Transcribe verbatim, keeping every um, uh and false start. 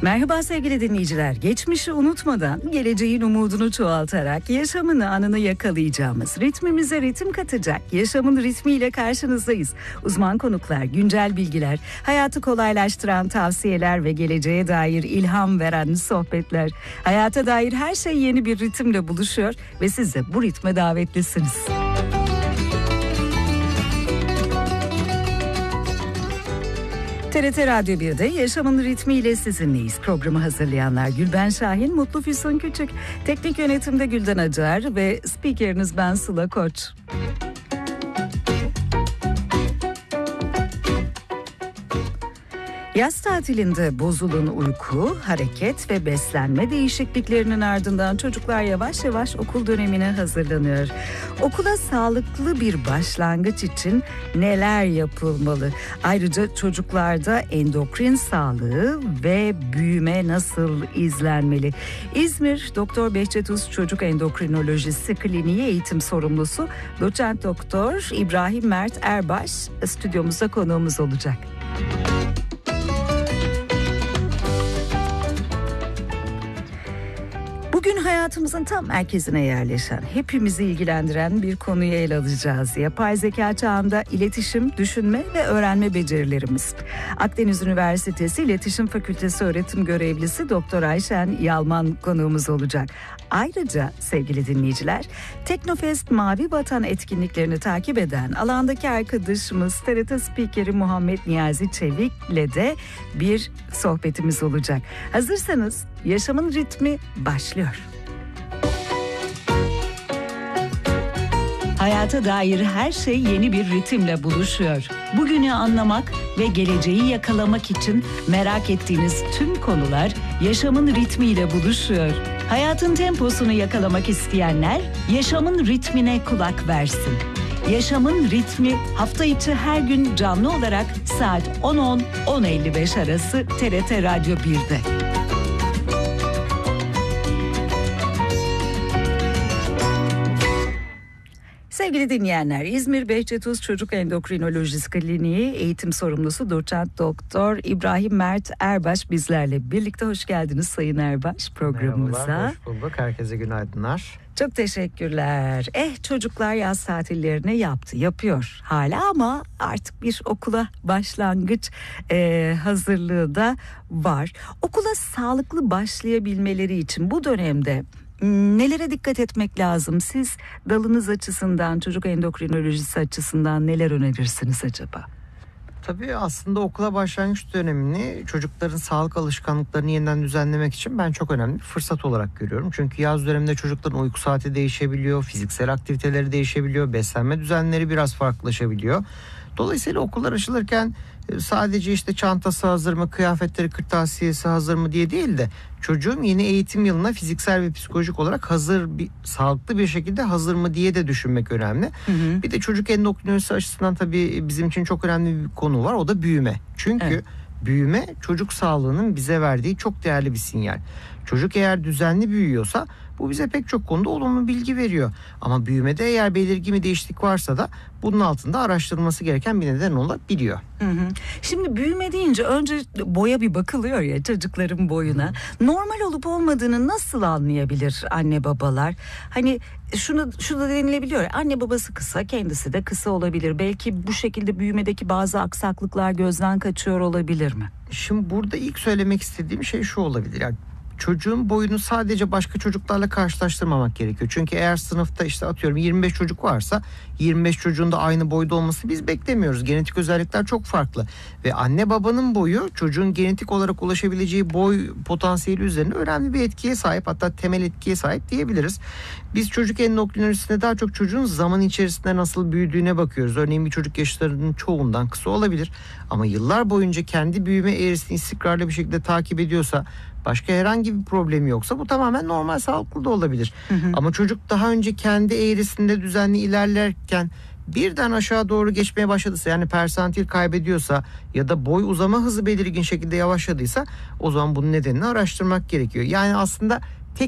Merhaba sevgili dinleyiciler. Geçmişi unutmadan, geleceğin umudunu çoğaltarak, yaşamın anını yakalayacağımız, ritmimize ritim katacak, yaşamın ritmiyle karşınızdayız. Uzman konuklar, güncel bilgiler, hayatı kolaylaştıran tavsiyeler ve geleceğe dair ilham veren sohbetler. Hayata dair her şey yeni bir ritimle buluşuyor ve siz de bu ritme davetlisiniz. T R T Radyo bir'de Yaşamın Ritmiyle sizinleyiz. Programı hazırlayanlar Gülben Şahin, Mutlu Füsun Küçük, teknik yönetimde Gülden Acar ve spikeriniz ben Sıla Koç. Yaz tatilinde bozulan uyku, hareket ve beslenme değişikliklerinin ardından çocuklar yavaş yavaş okul dönemine hazırlanıyor. Okula sağlıklı bir başlangıç için neler yapılmalı? Ayrıca çocuklarda endokrin sağlığı ve büyüme nasıl izlenmeli? İzmir Doktor Behçet Uz Çocuk Endokrinolojisi Kliniği Eğitim Sorumlusu Doçent Doktor İbrahim Mert Erbaş stüdyomuzda konuğumuz olacak. Bugün hayatımızın tam merkezine yerleşen, hepimizi ilgilendiren bir konuyu ele alacağız. Yapay zeka çağında iletişim, düşünme ve öğrenme becerilerimiz. Akdeniz Üniversitesi İletişim Fakültesi öğretim görevlisi Doktor Ayşen Yalman konuğumuz olacak. Ayrıca sevgili dinleyiciler, Teknofest Mavi Vatan etkinliklerini takip eden alandaki arkadaşımız T R T spikeri Muhammed Niyazi Çevik'le de bir sohbetimiz olacak. Hazırsanız Yaşamın Ritmi başlıyor. Hayata dair her şey yeni bir ritimle buluşuyor. Bugünü anlamak ve geleceği yakalamak için merak ettiğiniz tüm konular yaşamın ritmiyle buluşuyor. Hayatın temposunu yakalamak isteyenler yaşamın ritmine kulak versin. Yaşamın Ritmi hafta içi her gün canlı olarak saat on on on elli beş arası T R T Radyo bir'de. Sevgili dinleyenler, İzmir Behçet Uz Çocuk Endokrinolojisi Kliniği Eğitim Sorumlusu Doçent Doktor İbrahim Mert Erbaş bizlerle birlikte. Hoş geldiniz Sayın Erbaş programımıza. Merhabalar, hoş bulduk. Herkese günaydınlar. Çok teşekkürler. Eh çocuklar yaz tatillerini yaptı, yapıyor hala ama artık bir okula başlangıç e, hazırlığı da var. Okula sağlıklı başlayabilmeleri için bu dönemde nelere dikkat etmek lazım? Siz dalınız açısından, çocuk endokrinolojisi açısından neler önerirsiniz acaba? Tabii aslında okula başlangıç dönemini çocukların sağlık alışkanlıklarını yeniden düzenlemek için ben çok önemli bir fırsat olarak görüyorum. Çünkü yaz döneminde çocukların uyku saati değişebiliyor, fiziksel aktiviteleri değişebiliyor, beslenme düzenleri biraz farklılaşabiliyor. Dolayısıyla okullar açılırken sadece işte çantası hazır mı, kıyafetleri, kırtasiyesi hazır mı diye değil de çocuğum yeni eğitim yılına fiziksel ve psikolojik olarak hazır, bir sağlıklı bir şekilde hazır mı diye de düşünmek önemli. Hı hı. Bir de çocuk endokrinolojisi açısından tabii bizim için çok önemli bir konu var, o da büyüme. Çünkü evet, büyüme çocuk sağlığının bize verdiği çok değerli bir sinyal. Çocuk eğer düzenli büyüyorsa bu bize pek çok konuda olumlu bilgi veriyor. Ama büyümede eğer belirgin bir değişiklik varsa da bunun altında araştırılması gereken bir neden olabiliyor. Hı hı. Şimdi büyüme deyince önce boya bir bakılıyor ya, çocukların boyuna. Hı. Normal olup olmadığını nasıl anlayabilir anne babalar? Hani şunu şunu da denilebiliyor ya, anne babası kısa, kendisi de kısa olabilir. Belki bu şekilde büyümedeki bazı aksaklıklar gözden kaçıyor olabilir mi? Şimdi burada ilk söylemek istediğim şey şu olabilir. Yani çocuğun boyunu sadece başka çocuklarla karşılaştırmamak gerekiyor. Çünkü eğer sınıfta işte atıyorum yirmi beş çocuk varsa yirmi beş çocuğun da aynı boyda olması biz beklemiyoruz. Genetik özellikler çok farklı. Ve anne babanın boyu çocuğun genetik olarak ulaşabileceği boy potansiyeli üzerine önemli bir etkiye sahip, hatta temel etkiye sahip diyebiliriz. Biz çocuk endokrinolojisinde daha çok çocuğun zaman içerisinde nasıl büyüdüğüne bakıyoruz. Örneğin bir çocuk yaşlarının çoğundan kısa olabilir. Ama yıllar boyunca kendi büyüme eğrisini istikrarlı bir şekilde takip ediyorsa, başka herhangi bir problemi yoksa bu tamamen normal, sağlıklı da olabilir. Hı hı. Ama çocuk daha önce kendi eğrisinde düzenli ilerlerken birden aşağı doğru geçmeye başladıysa, yani persantil kaybediyorsa ya da boy uzama hızı belirgin şekilde yavaşladıysa, o zaman bunun nedenini araştırmak gerekiyor. Yani aslında